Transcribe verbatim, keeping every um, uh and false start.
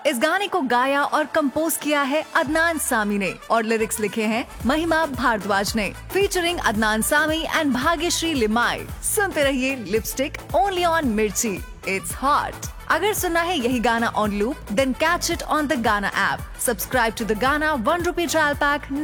इस गाने को गाया और कंपोज किया है अदनान सामी ने और लिरिक्स लिखे हैं महिमा भारद्वाज ने, फीचरिंग अदनान सामी एंड भाग्यश्री लिमाई। सुनते रहिए लिपस्टिक ओनली ऑन मिर्ची, इट्स हॉट। अगर सुनना है यही गाना on loop, then catch it on the गाना ऐप। सब्सक्राइब टू द गाना वन रुपी ट्रायल पैक